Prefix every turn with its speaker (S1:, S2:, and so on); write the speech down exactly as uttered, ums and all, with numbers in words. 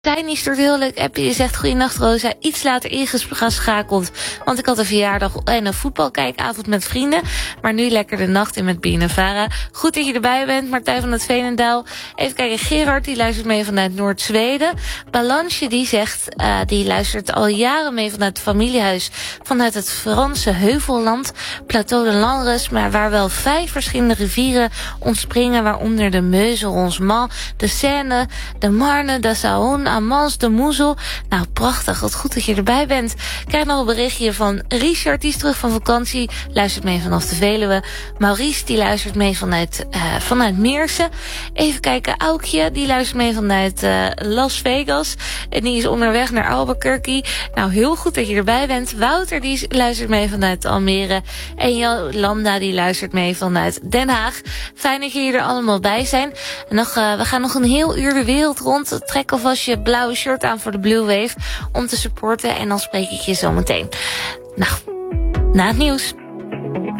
S1: Tiny stuurt heel leuk appje. Je zegt goeienacht Rosa. Iets later ingeschakeld. Want ik had een verjaardag en een voetbalkijkavond met vrienden. Maar nu lekker de nacht in met Bien en Vara. Goed dat je erbij bent. Martijn van het Veenendaal. Even kijken. Gerard die luistert mee vanuit Noord-Zweden. Balansje die zegt. Uh, die luistert al jaren mee vanuit het familiehuis. Vanuit het Franse Heuvelland. Plateau de Lanres. Maar waar wel vijf verschillende rivieren ontspringen. Waaronder de Meuse, Ronsman, de Seine, de Marne, de Saône, Amance, de Moezel. Nou, prachtig. Wat goed dat je erbij bent. Ik krijg nog een berichtje van Richard. Die is terug van vakantie. Luistert mee vanaf de Veluwe. Maurice, die luistert mee vanuit, uh, vanuit Meersen. Even kijken. Aukje, die luistert mee vanuit uh, Las Vegas. En die is onderweg naar Albuquerque. Nou, heel goed dat je erbij bent. Wouter, die luistert mee vanuit Almere. En Jolanda, die luistert mee vanuit Den Haag. Fijn dat jullie er allemaal bij zijn. En nog, uh, we gaan nog een heel uur de wereld rond. Trek alvast je blauwe shirt aan voor de Blue Wave om te supporten. En dan spreek ik je zo meteen. Nou, na het nieuws.